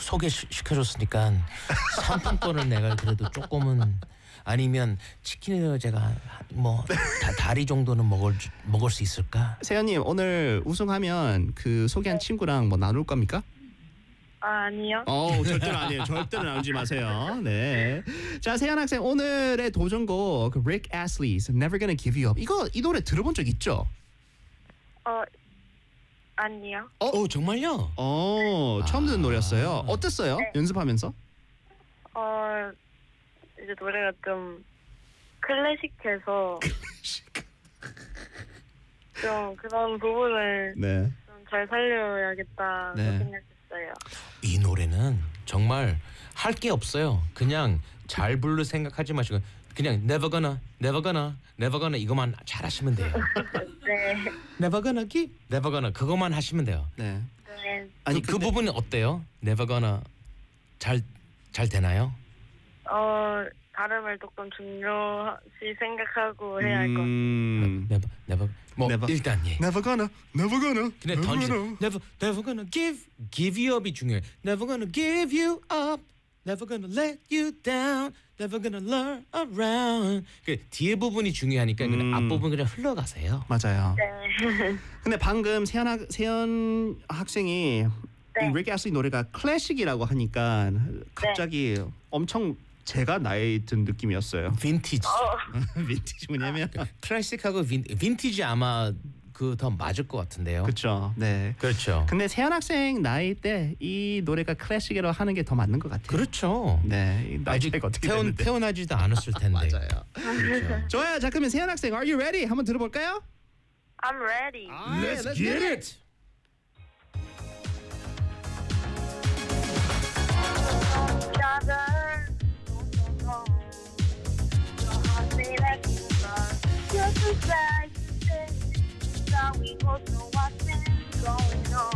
소개시켜줬으니까 상품권을 내가 그래도 조금은 아니면 치킨을 제가 뭐 다리 정도는 먹을 수 있을까? 세연님 오늘 우승하면 그 소개한 친구랑 뭐 나눌 겁니까? 아니요. 절대로 아니에요. 절대로 나누지 마세요. 네. 자, 세연 학생 오늘의 도전곡 그 Rick Astley's Never Gonna Give You Up. 이 노래 들어본 적 있죠? 아니요. 정말요? 처음 듣는 노래였어요. 어땠어요? 네. 연습하면서? 이제 노래가 좀 클래식해서 좀 그런 부분을 네. 좀 잘 살려야겠다 네. 생각했어요. 이 노래는 정말 할 게 없어요. 그냥 잘 부를 생각하지 마시고 그냥 never gonna 이것만 잘하시면 돼요. 네. never gonna 그것만 하시면 돼요. 네. 네. 아니 그 부분은 어때요? never gonna 잘 되나요? 발음을 조금 중요시 생각하고 해야 할 것 같아요. never 뭐 never. 일단 예. Never gonna. 근데 never gonna give you up이 중요해. never gonna give you up. never gonna let you down. never gonna learn around. 그 뒤에 부분이 중요하니까 그냥 앞부분 그냥 흘러가세요. 맞아요. 네. 근데 방금 세연 학생이 네. 이 Rick Astley 노래가 클래식이라고 하니까 갑자기 엄청 제가 나이 든 느낌이었어요. 빈티지. 빈티지 뭐냐면 클래식하고 빈티지 아마 그 더 맞을 것 같은데요. 그렇죠. 네. 그렇죠. 근데 세연 학생 나이 때 이 노래가 클래식이라고 하는 게 더 맞는 것 같아요. 그렇죠. 네. 이 아직 나이가 어떻게 됐는데. 태어나지도 않았을 텐데. 맞아요. 그렇죠. 좋아요. 자 그러면 세연 학생, Are you ready? 한번 들어볼까요? I'm ready. Let's get it. Just a flash, we both know what's been going on.